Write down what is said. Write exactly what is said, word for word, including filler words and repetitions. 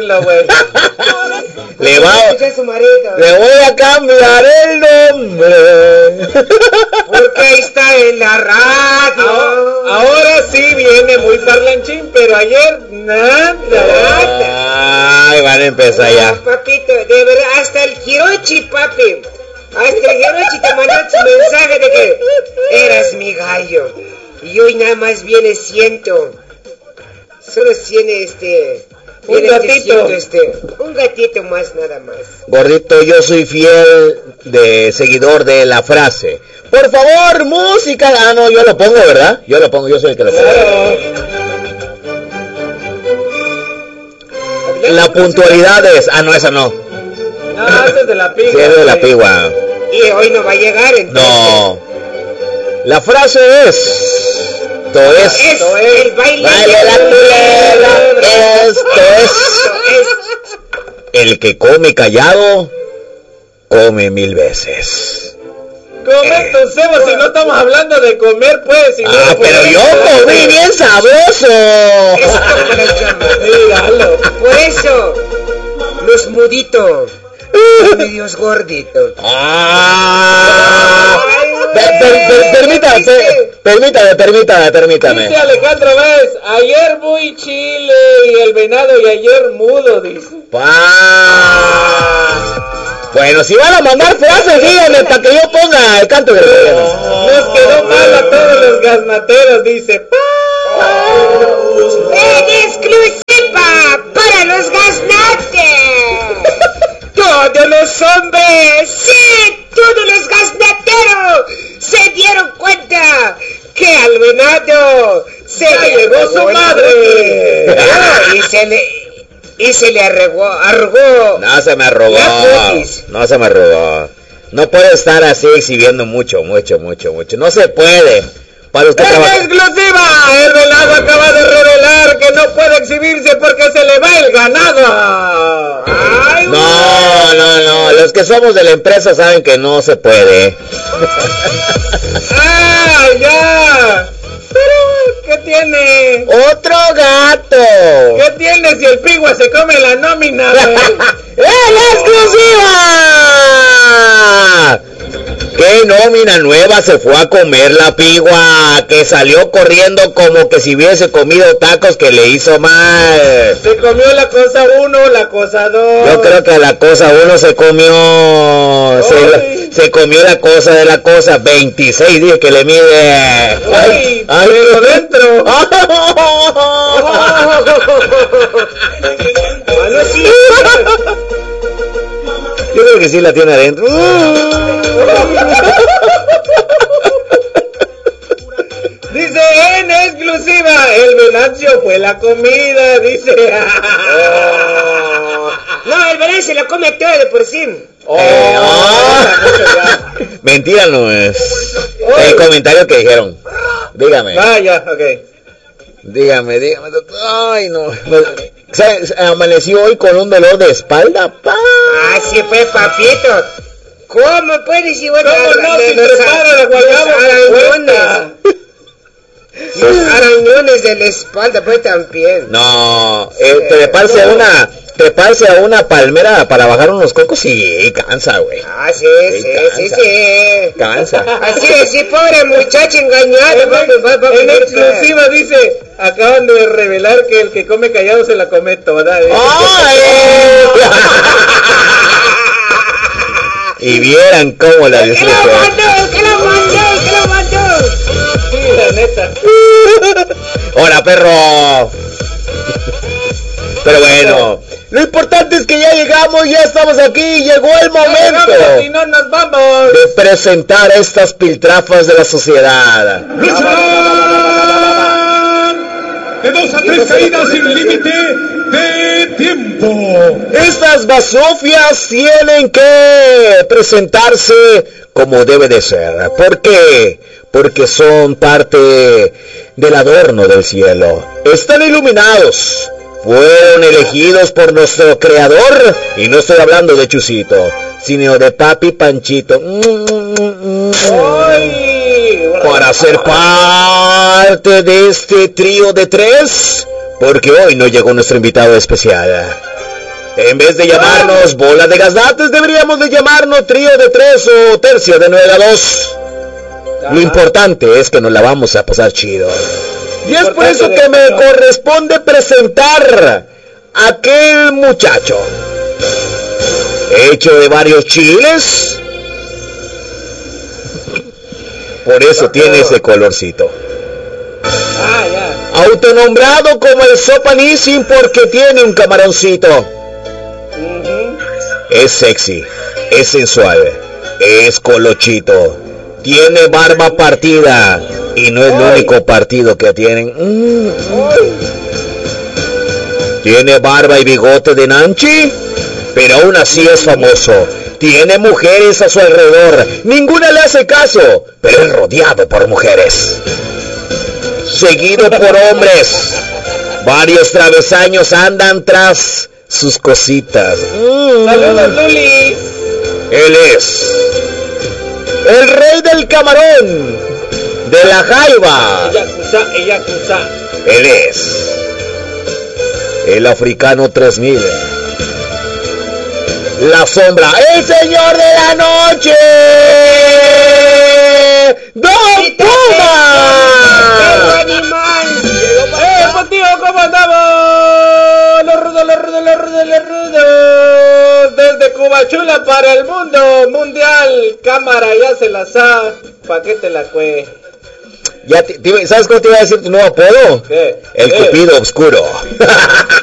decirlo, güey. Le, va, le voy a cambiar el nombre. Porque ahí está en la radio. Ahora, ahora sí viene muy parlanchín, pero ayer nada. Ay, van a empezar ya. No, papito, de verdad, hasta el Hirochi, papi. Hasta el Hirochi te mandó su mensaje de que eras mi gallo. Y hoy nada más viene ciento. Solo tiene este... Un gatito. Este, un gatito más, nada más. Gordito, yo soy fiel de seguidor de la frase. Por favor, música. Ah, no, yo lo pongo, ¿verdad? Yo lo pongo, yo soy el que lo pongo. Claro. La puntualidad es... Ah, no, esa no. No, esa es de la pigua. Sí, es de la pigua. Y hoy no va a llegar, entonces. No. La frase es... Esto es, Esto es el baile, baile de la culebra. Esto es, es el que come callado, come mil veces. Come tu cebo, si no estamos hablando de comer, pues. Si ah, no, pero pues, yo comí bien sabroso. Míralo. Por eso, los muditos, medios gorditos. Ah. Per, per, per, permítame, per, permítame, permítame, permítame. Dice Alejandro Báez, ayer muy chile y el venado y ayer mudo, dice. Ah. Bueno, si van a mandar frases, díganme para que yo ponga el canto del gobierno. Nos quedó mal a todos los gaznateros, dice. En exclusiva para los gaznates. Todos los hombres, sí, todos los gaznateros se dieron cuenta que al venado se ya le llegó su madre. y se le y se le arrugó, arrugó. No se me arrugó. No se me arrugó. No puedo estar así exhibiendo mucho, mucho, mucho, mucho. No se puede. Para usted ¡En trabaja... exclusiva! El venado acaba de revelar que no puede exhibirse porque se le va el ganado. Ay, no, no, no. Los que somos de la empresa saben que no se puede. ¡Ah, ya! Pero, ¿qué tiene? ¡Otro gato! ¿Qué tiene si el pigua se come la nómina? ¡En exclusiva! ¿Qué nómina nueva se fue a comer la pigua? Que salió corriendo como que si hubiese comido tacos que le hizo mal. Se comió la cosa uno, la cosa dos. Yo creo que la cosa uno se comió. Se, se comió la cosa de la cosa veintiséis, dije que le mide. ¡Ay! ¡Ay! Pero dentro. Yo creo que sí la tiene adentro. Dice en exclusiva, el venancio fue la comida, dice. Oh. No, el venancio se lo come todo de por sí. Oh. Eh, oh. Mentira no es. Oh. El comentario que dijeron. Dígame. Ah, ya, ok. Dígame, dígame, doctor. Ay, no. ¿Sabes? Amaneció hoy con un dolor de espalda, pa. Ah, sí fue, papito. ¿Cómo puedes ir? Bueno, ¿cómo no? Si prepara la guardamos arañones. Los arañones de la espalda, pues también. No, eh, treparse a una, treparse a una palmera para bajar unos cocos, sí, cansa, güey. Ah, sí, sí, sí, sí, sí. Cansa. Así es, sí, pobre muchacho engañado. En, va, va, va, en exclusiva dice, acaban de revelar que el que come callado se la come toda. ¿Eh? ¡Ay! Y vieran cómo la disfrutó. ¡Que lo mandó! ¡Que lo mandó! ¡Que lo mandó! Sí, la neta. ¡Hola, perro! Pero bueno, lo importante es que ya llegamos, ya estamos aquí, llegó el momento no, si no nos vamos de presentar a estas piltrafas de la sociedad. De dos a tres caídas sin límite de tiempo. Estas basofias tienen que presentarse como debe de ser. ¿Por qué? Porque son parte del adorno del cielo. Están iluminados. Fueron elegidos por nuestro creador. Y no estoy hablando de Chusito, sino de Papi Panchito. ¡Ay! Para ser parte de este trío de tres. Porque hoy no llegó nuestro invitado especial. En vez de llamarnos bola de gaznates, deberíamos de llamarnos trío de tres o tercio de nueve a dos. Lo importante es que nos la vamos a pasar chido. Y es por eso que me corresponde presentar a aquel muchacho. Hecho de varios chiles. Por eso tiene ese colorcito. Ah, ya. Autonombrado como el Sopaníssim porque tiene un camaroncito. Uh-huh. Es sexy, es sensual, es colochito. Tiene barba partida y no es el único partido que tienen. Mm. Tiene barba y bigote de Nanchi, pero aún así es famoso. Tiene mujeres a su alrededor, ninguna le hace caso, pero es rodeado por mujeres. Seguido por hombres. Varios travesaños andan tras sus cositas. Mm. ¡Saludos, Lulis! Él es el rey del camarón, de la jaiba. Yakuza, Yakuza. Él es el africano tres mil. La sombra, el señor de la noche, Don Puma. ¡Qué animal! ¡Eh, pues tío, cómo andamos! Los rudos, los rudos, los rudos, los rudos. Desde Cubachula para el mundo mundial. Cámara, ya se la sa. ¿Pa' qué te la cue? Ya te, te, ¿sabes cómo te iba a decir tu nuevo apodo? ¿Qué? El ¿Qué? Cupido Oscuro.